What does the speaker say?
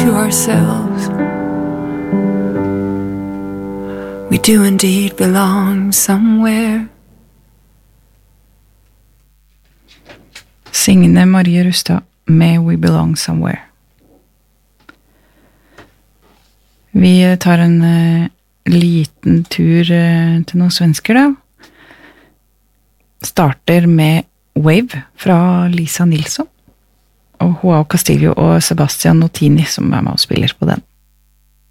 to ourselves. We do indeed belong somewhere. Signe Marie Rustad med We Belong Somewhere. Vi tar en liten tur til noen svensker da. Starter med Wave fra Lisa Nilsson og Joao Castillo og Sebastian Notini som med og spiller på den.